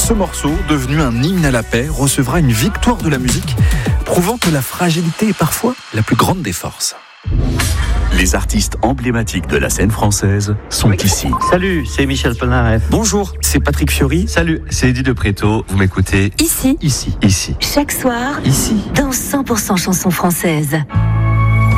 Ce morceau, devenu un hymne à la paix, recevra une victoire de la musique, prouvant que la fragilité est parfois la plus grande des forces. Les artistes emblématiques de la scène française sont ici. Salut, c'est Michel Polnareff. Bonjour, c'est Patrick Fiori. Salut, c'est Eddie de Préto. Vous m'écoutez Ici. Ici. Chaque soir. Ici. Dans 100% chansons françaises.